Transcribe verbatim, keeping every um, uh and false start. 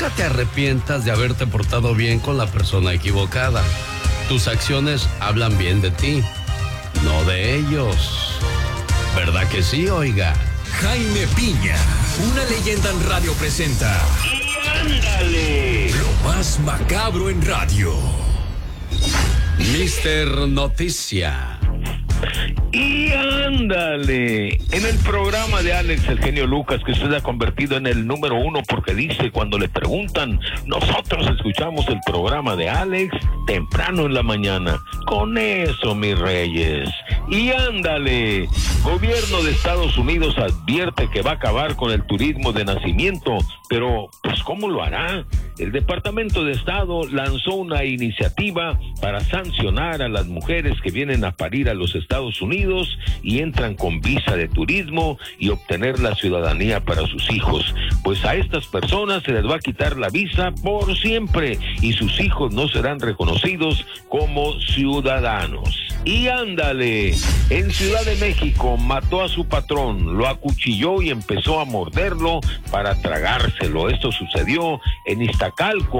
Nunca te arrepientas de haberte portado bien con la persona equivocada. Tus acciones hablan bien de ti, no de ellos. ¿Verdad que sí, oiga? Jaime Piña, una leyenda en radio presenta. ¡Y ándale! Lo más macabro en radio. mister Noticia. Y ándale, en el programa de Alex el genio Lucas, que usted ha convertido en el número uno porque dice cuando le preguntan, nosotros escuchamos el programa de Alex temprano en la mañana. Con eso, mis reyes. Y ándale, gobierno de Estados Unidos advierte que va a acabar con el turismo de nacimiento, pero pues ¿cómo lo hará? El Departamento de Estado lanzó una iniciativa para sancionar a las mujeres que vienen a parir a los Estados Unidos y entran con visa de turismo y obtener la ciudadanía para sus hijos. Pues a estas personas se les va a quitar la visa por siempre y sus hijos no serán reconocidos como ciudadanos. Y ándale, en Ciudad de México mató a su patrón, lo acuchilló y empezó a morderlo para tragárselo. Esto sucedió en Iztacalco.